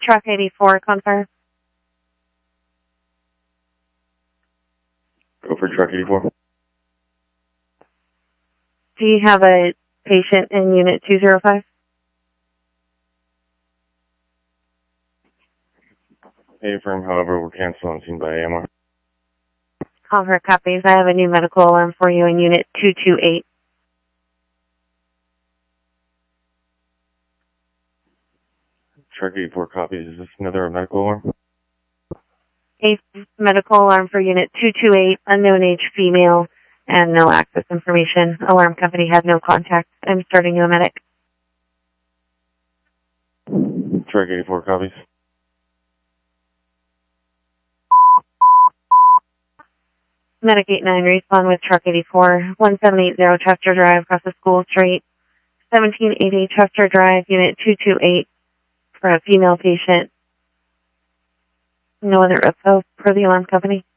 Truck 84, confirm. Go for truck 84. Do you have a patient in unit 205? Affirm, however, we're canceled on scene by AMR. Confirm copies. I have a new medical alarm for you in unit 228. Truck 84 copies. Is this another medical alarm? A medical alarm for unit 228, unknown age female, and no access information. Alarm company had no contact. I'm starting you a medic. Truck 84 copies. Medic 89, respond with truck 84, 1780 Chester Drive, across the school street. 1780 Chester Drive, unit 228, for a female patient. No other info per the alarm company.